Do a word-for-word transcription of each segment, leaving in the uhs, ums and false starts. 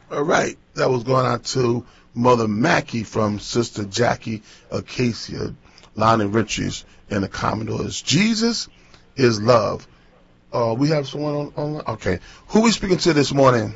All right. That was going out to Mother Mackie from Sister Jackie Acacia, Lonnie Richards, and the Commodores. Jesus is love. Uh, we have someone on, on. Okay. Who are we speaking to this morning?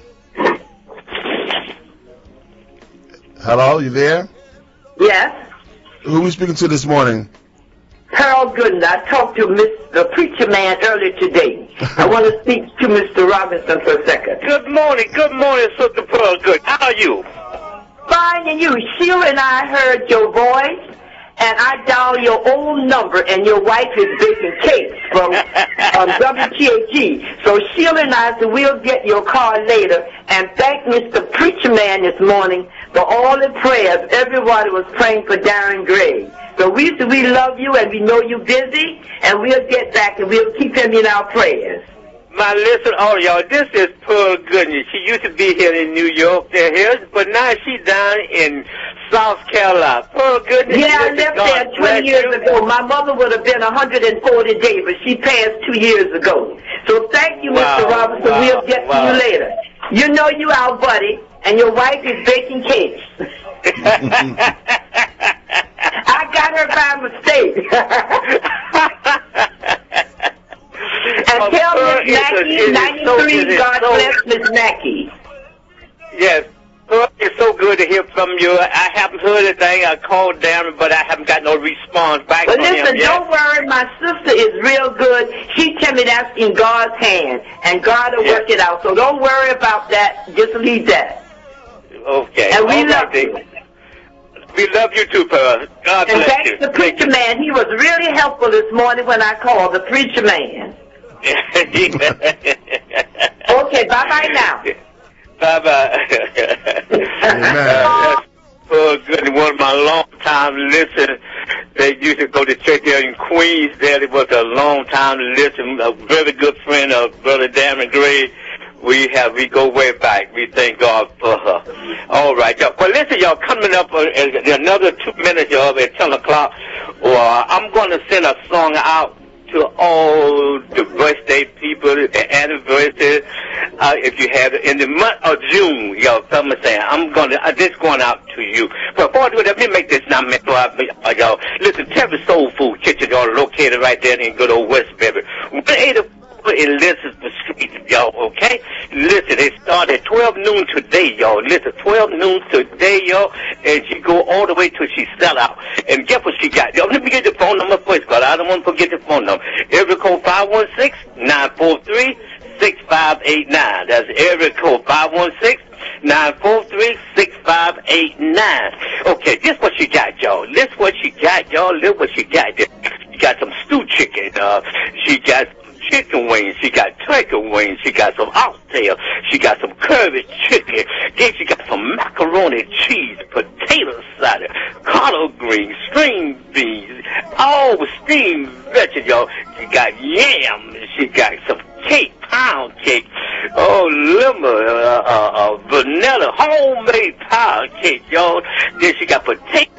Hello, you there? Yes. Who are we speaking to this morning? Pearl Gooden. I talked to Mister Preacher Man earlier today. I want to speak to Mister Robinson for a second. Good morning. Good morning, Sister Pearl Gooden. How are you? Fine, and you? Sheila and I heard your voice, and I dialed your old number, and your wife is baking cakes from um, W T A G. So Sheila and I said we'll get your card later, and thank Mister Preacher Man this morning for all the prayers. Everybody was praying for Darren Gray. So we said we love you, and we know you're busy, and we'll get back, and we'll keep him in our prayers. My listen, all y'all, this is Pearl Gooden. She used to be here in New York, there here, but now she's down in South Carolina. Pearl Gooden. Yeah, I left there twenty years ago. My mother would have been one hundred forty days, but she passed two years ago. So thank you, wow, Mister Robinson. Wow, we'll get wow. to you later. You know you our buddy, and your wife is baking cakes. I got her by mistake. And oh, tell Pearl, Miss Mackey, ninety-three, so, God so, bless Miss Mackey. Yes. Pearl, it's so good to hear from you. I haven't heard anything. I called Darren, but I haven't got no response back well, from listen, him yet. Don't worry. My sister is real good. She tell me that's in God's hand, and God will yes. work it out. So don't worry about that. Just leave that. Okay. And we All love right, you. then. We love you too, Pearl. God and bless thanks you. to the preacher man. He was really helpful this morning when I called, the preacher man. Okay, bye-bye now. Bye-bye. Amen. Pearl Gooden, one of my long-time listeners. They used to go to church there in Queens. There it was a long-time listener, a very good friend of Brother Darren Gray. We have, we go way back. We thank God for her. All right, y'all. Well, listen, y'all, coming up uh, another two minutes, y'all, at ten o'clock. Uh, I'm going to send a song out to all the birthday people, the anniversary. Uh, if you have it in the month of June, y'all, come and say, I'm going to, uh, this going out to you. But before I do it, let me make this announcement, uh, y'all. Listen, Terry Soul Food Kitchen, y'all, located right there in good old Westbury. one eighty-four in Elizabeth Street, y'all, okay? Listen, it started at twelve noon today, y'all. Listen, twelve noon today, y'all, and she go all the way till she sell out. And guess what she got? Y'all, let me get the phone number first, because I don't want to forget the phone number. Area code five one six, nine four three, six five eight nine. That's area code five one six, nine four three, six five eight nine. Okay, this what she got, y'all. This what she got, y'all. Look what she got. She got some stew chicken. Uh, she got chicken wings, she got turkey wings, she got some oxtail, she got some curry chicken, then she got some macaroni cheese, potato salad, collard greens, string beans, all steamed vegetables, y'all. She got yam, she got some cake, pound cake, oh, lemon, uh, uh, uh, vanilla, homemade pound cake, y'all. Then she got potato,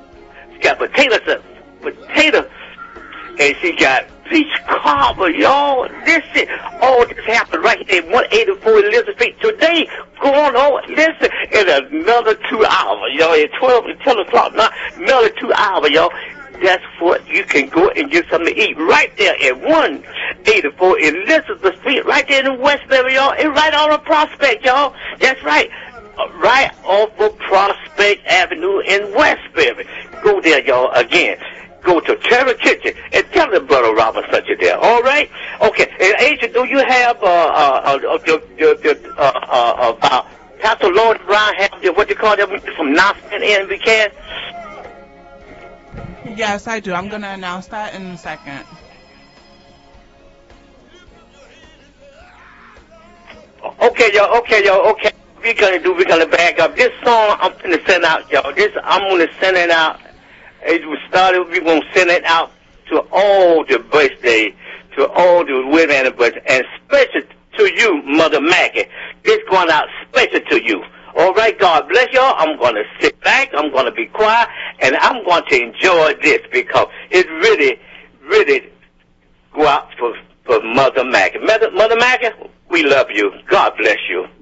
she got potato, potato, and she got peach cobbler, y'all. Listen, all this happened right here at one eighty-four Elizabeth Street today. Going on, listen, in another two hours, y'all. At twelve and ten o'clock now, another two hours, y'all. That's what you can go and get something to eat right there at one eighty-four Elizabeth Street, right there in Westbury, y'all. And right on a Prospect, y'all. That's right. Right off of Prospect Avenue in Westbury. Go there, y'all, again. Go to Terry Kitchen and tell the Brother Robinson you're there. All right? Okay. And Agent, do you have uh uh uh the the uh uh uh Pastor Lord Brown have the, what they call them from announcement in we can? Yes, I do. I'm gonna announce that in a second. Okay, y'all. Okay, y'all. Okay. We're gonna do. We're gonna back up this song. I'm gonna send out, y'all. This I'm gonna send it out. As we started, we're going to send it out to all the birthday, to all the wedding anniversary, and special to you, Mother Mackie. This going out special to you. All right, God bless y'all. I'm going to sit back. I'm going to be quiet, and I'm going to enjoy this because it really, really go out for, for Mother Mackie. Mother, Mother Mackie, we love you. God bless you.